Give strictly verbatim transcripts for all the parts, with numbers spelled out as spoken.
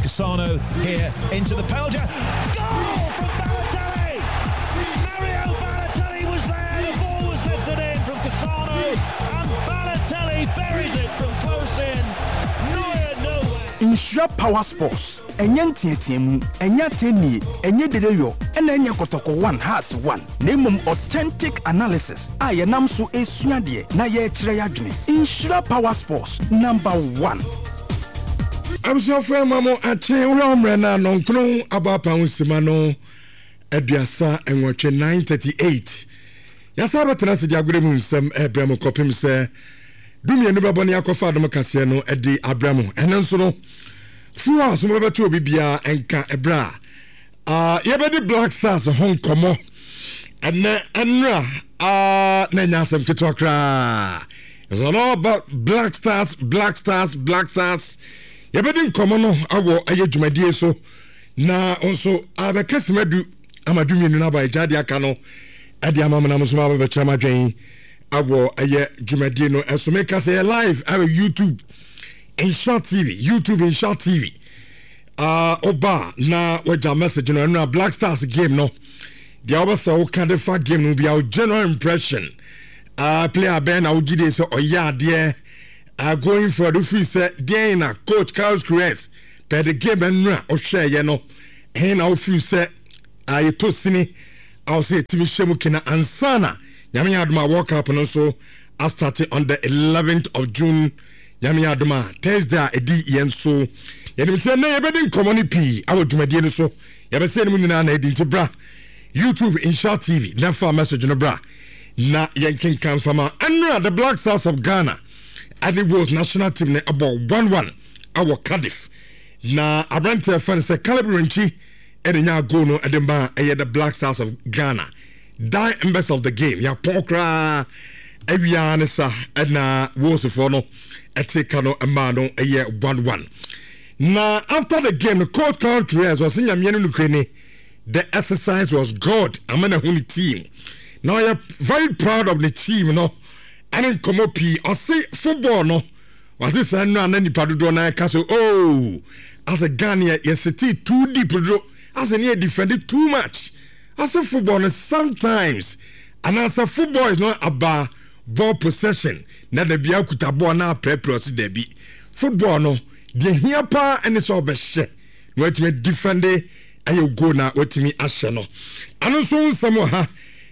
Cassano here into the penalty. Goal from Balotelli! Mario Balotelli was there. The ball was lifted in from Cassano, and Balotelli buries it from close in. Neuer nowhere. Insure Power Sports. Enyan tietiemu, enya teni, enye dedeyo, ena enye kotoko one has one. Name authentic analysis. Aye namso esuadie na ye chire yadwene. Insure Power Sports number one. I'm so afraid mamo ati uramre na nonkunu abapa unsimano ediasa enwoche nine thirty-eight. Yasa betena se diagore mu nsem ebramo kopim se dumie no bebone yakofa adom kase no edi abramo enen so no fuwa so mo beto bibia enka ebra ah yebedi Black Stars hon komo enne enra ah na nyasem ketokra. It's all about Black Stars, Black Stars, Black Stars. Yebedi komo no awo aye dwumadie so na onso abekasemedu amadumi no na ba ijade aka no edi amamna musuma ba chama dwen awo aye dwumadie no eso make say live our YouTube in Short T V, YouTube in Short T V. Uh oba na waja message no na Black Stars game no. The obasa o kan fa game no be our general impression. Uh player Ben Awujide so oya de uh, going for the free set there na coach Carlos Cruz per the game no o share ye no. He na o free set I to sini I say Timi Shemu kina ansana. Nyame aduma World Cup no so I started on the eleventh of June. Nyame aduma Thursday edi yen so. Yenimtia na yebedi komoni pi awo dwumadie no so. Yebese ni nyina na edi ntibra. YouTube in Short T V. Never message no bra. Na yenkin kan fama anra the Black Stars of Ghana. And it was national team ne about one one our Cardiff. Na abrante fan se Calibranchi edenya go no edemba eye the Black Stars of Ghana. Die members of the game. Ya pokra ewiane sa na wosifo no etika no amano eye one one. Na after the game the coach called Trez was nyame no krene. The exercise was good. Amana huni team. Now you're very proud of the team, you know. And in Komopi, I say football, no. What is I know and then the Padudo na castle. Oh, as a Ghana, yes, it too deep. As a near defended too much. As a football, sometimes, and as a football is not about ball possession. Na the Bia Kutabo na preprosi debi. Football, no. The here pa and it's all best. What me defend ayo go na wetimi ahye no ano so nsamo ha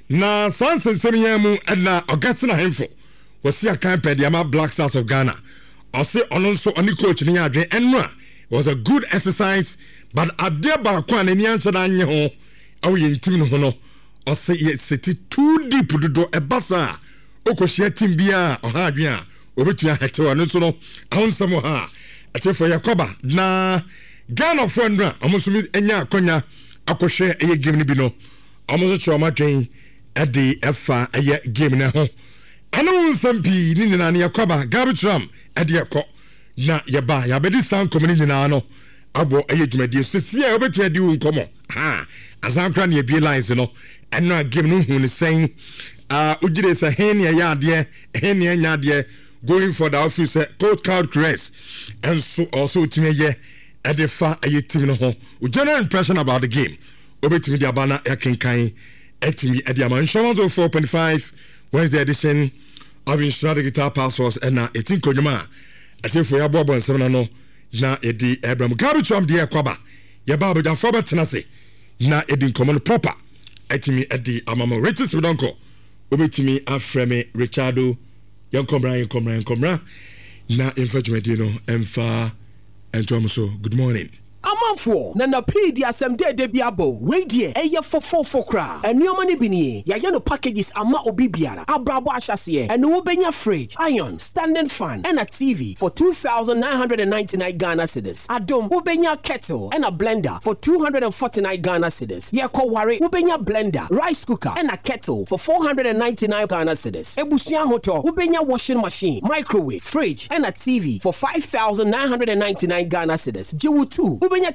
na sansen semiyamu na Augustine Hemfo wasi akan pediama Black Stars of Ghana ose ono so oni coach ni adwen enra was a good exercise but ade ba kwa na ni anche na anye ho awo yentim no ho no ose city too deep do ebasa okohia team bia oha adwen a obetua hetewa no so no awon nsamo ha atefo yakoba na Ghana friend na amusumi enya akonya akohwe eye game ni bi no amuso choma twen ade efa eye game na ho anu nsampi ni nyina na yakoba garbitram ade ekọ na yeba yabedi san komini nyina no abo eye dwumadi sesi e obetu ade wu nkomo ha azankra na ebie lines no eno game no hu ni sen ah ugire sa hen ya yade hen ya nyade going for the office coach card Crest and so also timiye Edefa aye team no ho. General impression about the game. Obetimi dia bana yakenkan etimi ediama insurance of four point five Wednesday edition of Insurance Guitar Passwords and na eighteen konyuma. Atifo ya bobo nsem no na edi Abraham Gabicham dia kwaba. Ya baba da foba tenase na edi common proper. Etimi edi amamo Richards Wodonko. Obetimi afreme Richardo yankomra yankomra yankomra na infatuation no emfa and so good morning. Amanfo na na pedi asem de de biabo we die eye fofo fokra enuoma ne bini ya ye no packages ama obi biara abrabo ahyase ene wo benya fridge iron standing fan and a T V for two thousand nine hundred ninety-nine Ghana cedis adom wo benya kettle and a blender for two hundred forty-nine Ghana cedis ye ko ware wo benya blender rice cooker and a kettle for four hundred ninety-nine Ghana cedis ebusuan hoto wo benya washing machine microwave fridge and a T V for five thousand nine hundred ninety-nine Ghana cedis jiwu two wo benya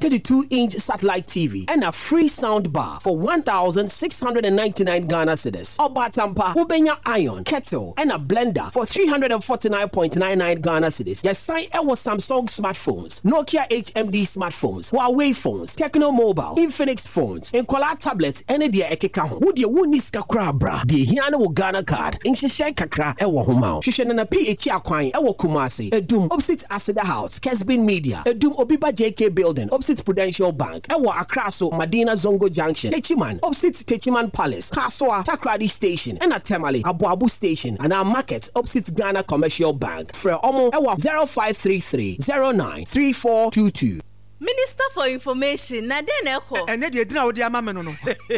thirty-two inch satellite T V, and a free sound bar for one thousand six hundred ninety-nine Ghana cedis. Obatampa, Ubenya Iron, Kettle, and a blender for three hundred forty-nine point nine nine Ghana cedis. Yes, sign our Samsung smartphones, Nokia H M D smartphones, Huawei phones, Techno Mobile, Infinix phones, and Kola tablets, and the Ekeka. Would you win this kakra bra? The Hiano Ghana card, in Shisha Kakra, Ewa Homa. Shishan P H Aquine, Ewa Kumasi, Edum, opposite Asida House, Kesbin Media, Edum Obiba J K Building, opposite Prudential Bank, Ewa Akraso, Madina Zongo Junction, Techiman, opposite Techiman Palace, Kaswa, Takradi Station, and at Temale, Abu Abu Station, and our market opposite Ghana Commercial Bank. For Omo, Ewa zero five three three zero nine three four two two. Minister for Information, na den eko. Ene de dina odi amame no no.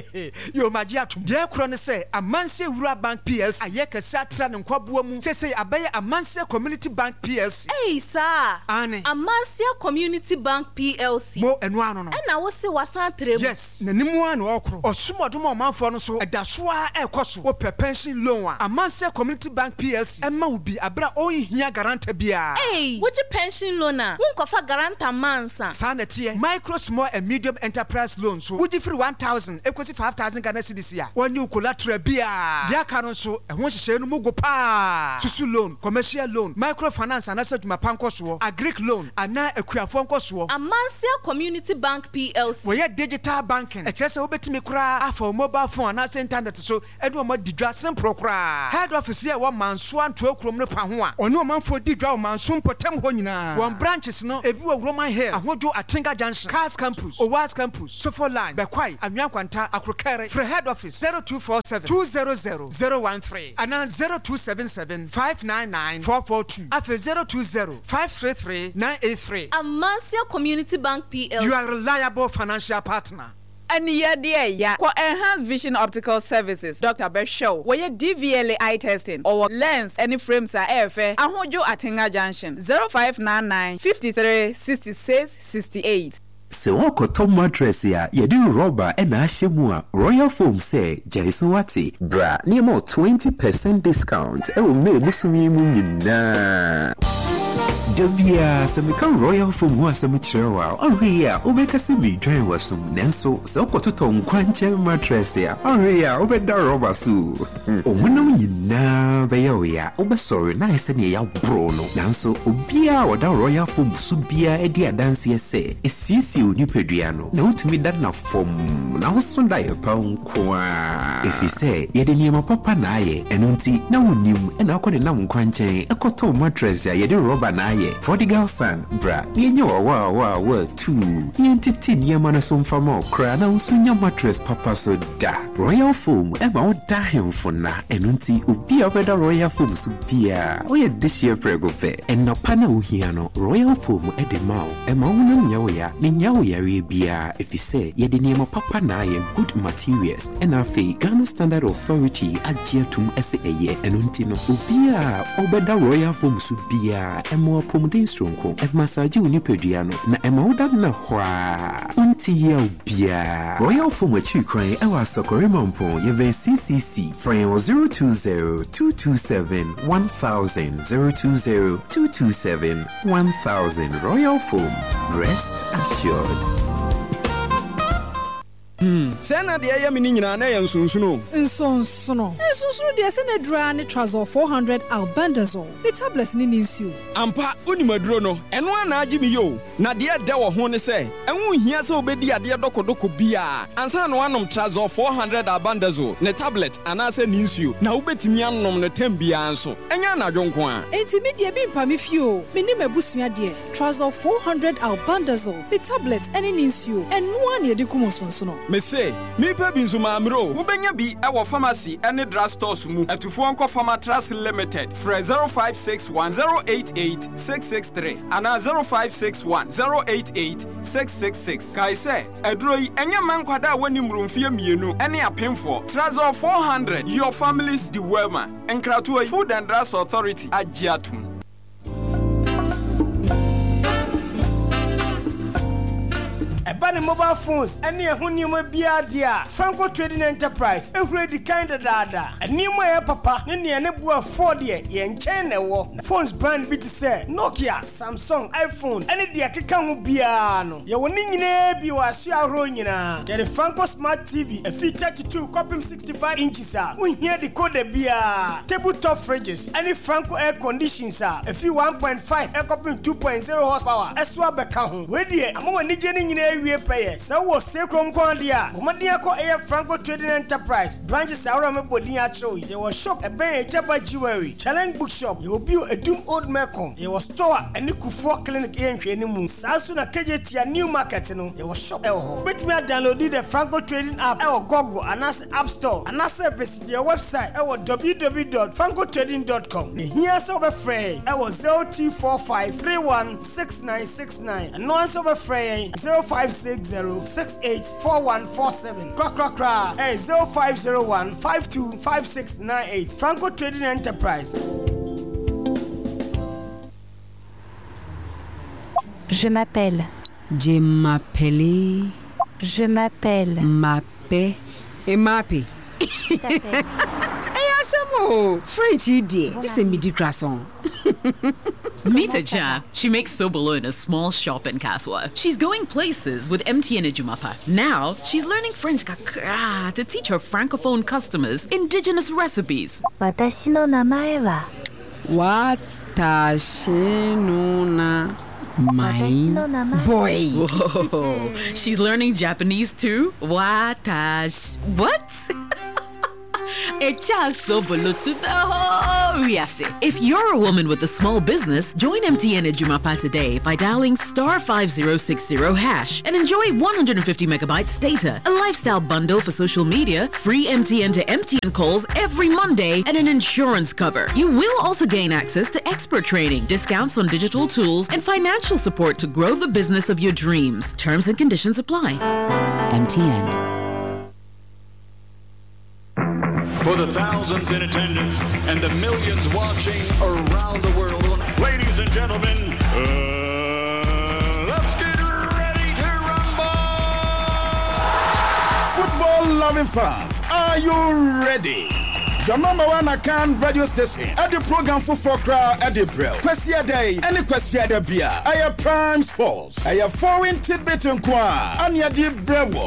Yo magia atum. De kro ne se Amanse Wura Bank P L C aye kese atra ne nkwaboa mu. Sese abaye Amanse Community Bank P L C. Hey sir. Ane. Amanse Community Bank P L C. Mo enu ano no. Ena wo se wasan trem. Yes. Na nimu ano okro. Osumodom omanfo no so edaso a ekoso. Wo pe pension loan a. Amanse Community Bank P L C. Emma wo bi abra ohia guarantor bia. Hey, wo pension loan a? Wo kofa guarantor mansa. Micro, small and medium enterprise loans. So, would you free one thousand, equals five thousand Ghana cedis here? One new collateral beer. Dia canon so, and once you say no mugo pa. Susu loan, commercial loan, microfinance, and asset my panko, a Greek loan, and now a queer phone coso. Amanse Community Bank P L C. We are digital banking. A chess over to me cry for mobile phone, and I sent internet so, and one more didrasson procra. Head office here, one man swan to a chrome panua, or no man for didraw man soon potem honina. One branches no, a view of Roman hair, and what do a Tinga Junction, Cars Campus, Owas Campus, Sofo Line, Bekwai, Amyankwanta, Akrokere, for head office zero two four seven two zero zero zero one three, and now zero two seven seven five nine nine four four two, after zero two zero five three three nine eight three. Amanse Community Bank P L C. You are a reliable financial partner. And yeah, dear, yeah. For enhanced vision optical services, Doctor Beshow, where your D V L A eye testing or lens, any frames are F A, and hold you at Tinga Junction zero five nine nine fifty-three sixty-six sixty-eight. So wako tom mattress ya yedi rubber ena ashemua Royal Foam say Jason Wati bra ni mo twenty percent discount e wo me busumi mu nyina. Dabia semika Royal Foam wa semichrewa oria obeka simi dwan wasum nenso se okototo nkwanche mattress ya oria obeda rubber su omunam nyina be ya oya obesori na ese ne ya bro no nanso obia oda Royal Foam su bia edi adanse ese esisi onipedua no na utumi da na fom na hosonda ye pa nkwa efise ye de niema papa na aye eno nti na wonim ena akode na nkwanche ekoto mattress ya ye de rubber na aye for the girl son bra yenye wa wa wa wa two yentiti niema na so mfama okra na usunya mattress papa so da Royal Foam ema oda hemfo na eno nti obi obeda Royal Foam so bia oye dishie prego fe ena pa na ohia no Royal Foam e de ma ema wonam nyawo ya ni nyawo yare bia efise ye de niema papa na ye good materials ena fe Ghana Standard Authority agiatum ese eye eno nti no obia obeda Royal Foam so bia ema pomodin stronko e massage unipedua no na ema woda na hwa unti ya obia Royal Foam achi kran e wa sokore mampo ye ve C C C frame zero two zero two two seven one thousand zero two zero two two seven one thousand. Royal Foam, rest assured. Hmm. Sena de ya mini nyina na ya nsunsuno. Nsunsuno. Nsunsuno de sena dra ne Trazor four hundred albendazole. The tablets ni ninsu. Ampa unimaduro no. Eno ana agi mi yo. Na de da wo ho ne se. Enwu hia se obedi ade dokodoko bia. Ansa no anom Trazor four hundred albendazole. Ne tablet ana se ninsu. Na ubetimi anom ne tambia anso. Enya na dwonko a. Enti me de bi mpa me fio. Me ni mabusua de. Trazor four hundred albendazole. The tablet ene ninsu. Eno ana ye de kumonsunsuno. Me say, me pe binsu maamro. Ubenya bi ewo pharmacy ene drug stores mu. Etufo nko Pharmatras Limited. Fre zero five six one zero eight eight six six three. Ana zero five six one zero eight eight six six six. Kai say, edro yi enya mankwada wani mrumfie mienu ene apemfo. Trazor four hundred. Your family's the wema. Enkratu Food and Drugs Authority agiatum. Eba ne mobile phones ene ehun nioma bia dia. Franco Trading Enterprise ehure di kind dada. Nioma ye papa ne ne ne bua four de ye nchen na wo. Phones brand bi te say Nokia, Samsung, iPhone ene de akeka ho bia no. Ye woni nyina bi wa so ahro nyina. Get the Franco Smart T V a fit thirty-two copy sixty-five inches ah. We hear the code bia. Tabletop fridges any Franco air conditions ah. A fit one point five air copy two point zero horsepower. Eswa beka ho. We de amwa ni je ni nyina wie peye. Sa wo se krom kon dia. Omadia ko air Franco Trading Enterprise. Branches are me bodin a tro. There was shop e ben Ejaba Jewelry. Challenge bookshop. You will be a doom old Macom. There was store and Kufuor clinic e nhwe ni mu. Sasu na kejetia new market no. There was shop e ho. Bet me download the Franco Trading app e Google and as App Store and as visit your website e w w w dot franco trading dot com. Ne here so be free e was zero two four five three one six nine six nine and no so be free zero five six zero six eight four one four seven. Cra cra cra e zero five zero one five two five six nine eight. Franco Trading Enterprise. Je m'appelle. Je m'appelle. Je m'appelle. Mappé. Et mappé. Hey, Asamo. French idiot. This is midi croissant. Meet Aja. She makes Sobolo in a small shop in Kaswa. She's going places with M T N Ejumapa. Now, she's learning French kakra to teach her francophone customers indigenous recipes. Watashi no namae wa. Watashi no na. My boy. Whoa. She's learning Japanese too? Watash. What? If you're a woman with a small business, join M T N Ejumapa today by dialing star five zero six zero hash and enjoy one hundred fifty megabytes data, a lifestyle bundle for social media, free M T N to M T N calls every Monday, and an insurance cover. You will also gain access to expert training, discounts on digital tools, and financial support to grow the business of your dreams. Terms and conditions apply. M T N. For the thousands in attendance and the millions watching around the world, ladies and gentlemen, uh, let's get ready to rumble! Football-loving fans, are you ready? Your number one account radio station at the program for four crowd at the Brill. Question day, any question the beer. I have Prime Sports. I have foreign tidbit and qua. And ya deep brevo.